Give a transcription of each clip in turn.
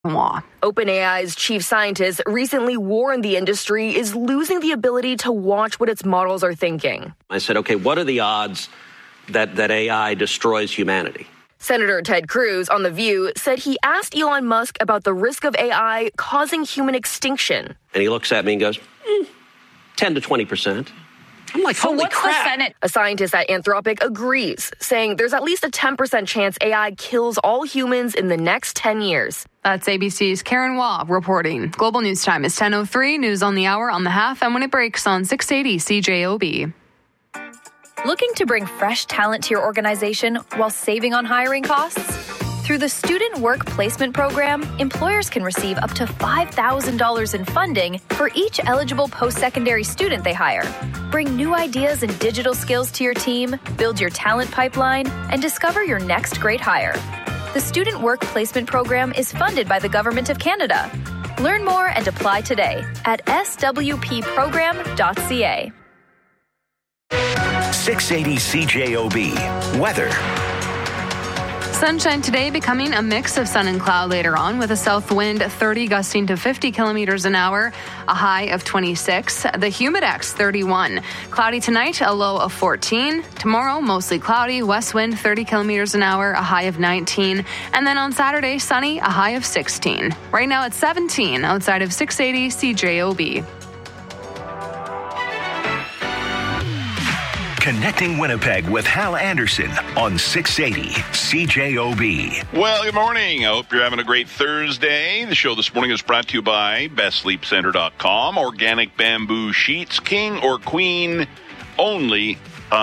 OpenAI's chief scientist recently warned the industry is losing the ability to watch what its models are thinking. I said, okay, what are the odds that AI destroys humanity? Senator Ted Cruz on The View said he asked Elon Musk about the risk of AI causing human extinction. And he looks at me and goes, 10 to 20%. I'm like, holy crap. A scientist at Anthropic agrees, saying there's at least a 10% chance AI kills all humans in the next 10 years. That's ABC's Karen Waugh reporting. Global News Time is 10:03. News on the hour, on the half, and when it breaks on 680 CJOB. Looking to bring fresh talent to your organization while saving on hiring costs? Through the Student Work Placement Program, employers can receive up to $5,000 in funding for each eligible post-secondary student they hire. Bring new ideas and digital skills to your team, build your talent pipeline, and discover your next great hire. The Student Work Placement Program is funded by the Government of Canada. Learn more and apply today at swpprogram.ca. 680 CJOB. Weather. Sunshine today, becoming a mix of sun and cloud later on, with a south wind 30 gusting to 50 kilometers an hour, a high of 26. The Humidex 31. Cloudy tonight, a low of 14. Tomorrow, mostly cloudy, west wind 30 kilometers an hour, a high of 19. And then on Saturday, sunny, a high of 16. Right now it's 17 outside of 680 CJOB. Connecting Winnipeg with Hal Anderson on 680 CJOB. Well, good morning. I hope you're having a great Thursday. The show this morning is brought to you by BestSleepCenter.com. Organic bamboo sheets, king or queen, only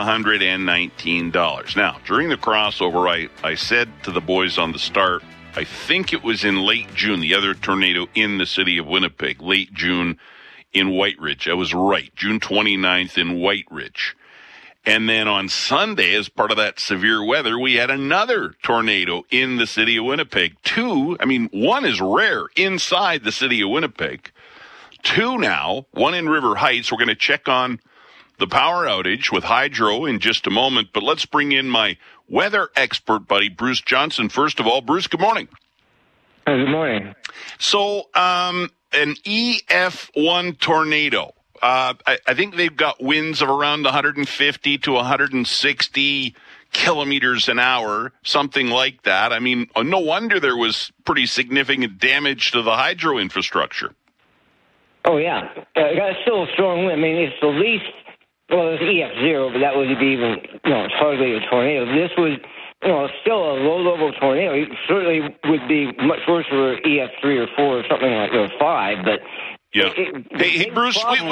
$119. Now, during the crossover, I said to the boys on the start, I think it was in late June, the other tornado in the city of Winnipeg, late June in White Ridge. I was right, June 29th in White Ridge. And then on Sunday, as part of that severe weather, we had another tornado in the city of Winnipeg. One is rare inside the city of Winnipeg. Two now, one in River Heights. We're going to check on the power outage with Hydro in just a moment. But let's bring in my weather expert buddy, Bruce Johnson. First of all, Bruce, good morning. Good morning. So, an EF1 tornado. I think they've got winds of around 150 to 160 kilometers an hour, something like that. I mean, no wonder there was pretty significant damage to the hydro infrastructure. Oh, yeah. That's still a strong wind. I mean, it's the least, well, it's EF0, but that would be even, it's hardly a tornado. This was, still a low-level tornado. It certainly would be much worse for EF3 or 4 or something like that, 5, but... Yeah. Hey, Bruce,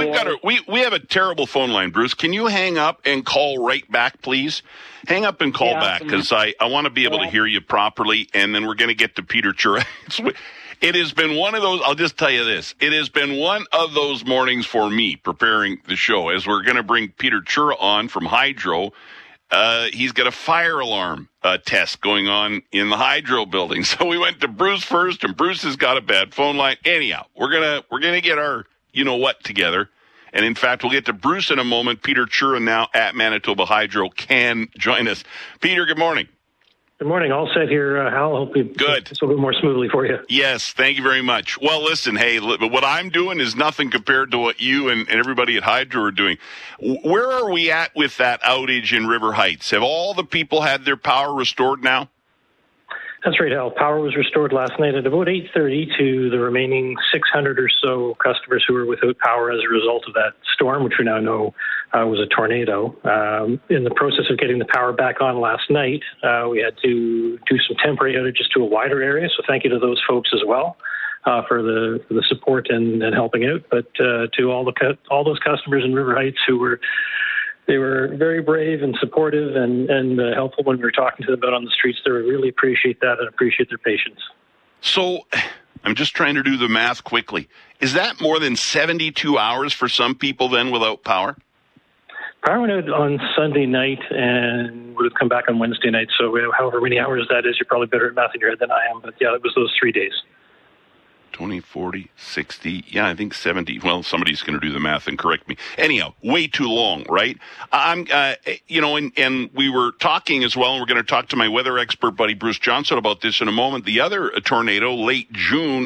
we have a terrible phone line, Bruce. Can you hang up and call right back, please? Hang up and call back, because I want to be able to hear you properly, and then we're going to get to Peter Chura. It has been one of those, I'll just tell you this, it has been one of those mornings for me preparing the show, as we're going to bring Peter Chura on from Hydro. He's got a fire alarm test going on in the Hydro building. So we went to Bruce first, and Bruce has got a bad phone line. Anyhow, we're gonna get our you-know-what together. And in fact, we'll get to Bruce in a moment. Peter Chura now at Manitoba Hydro can join us. Peter, good morning. Good morning. All set here, Hal. Hope Good. This will go more smoothly for you. Yes, thank you very much. Well, listen, hey, what I'm doing is nothing compared to what you and everybody at Hydro are doing. Where are we at with that outage in River Heights? Have all the people had their power restored now? That's right, Hal. Power was restored last night at about 8:30 to the remaining 600 or so customers who were without power as a result of that storm, which we now know was a tornado. In the process of getting the power back on last night, we had to do some temporary outages to a wider area, so thank you to those folks as well for the support and helping out. But to all those customers in River Heights who were very brave and supportive and helpful when we were talking to them out on the streets. They really appreciate that and appreciate their patience. So I'm just trying to do the math quickly. Is that more than 72 hours for some people then without power? Power went out on Sunday night and would have come back on Wednesday night. So however many hours that is, you're probably better at math in your head than I am. But yeah, it was those 3 days. 20, 40, 60. Yeah, I think 70. Well, somebody's going to do the math and correct me. Anyhow, way too long, right? And we were talking as well, and we're going to talk to my weather expert buddy Bruce Johnson about this in a moment. The other tornado, late June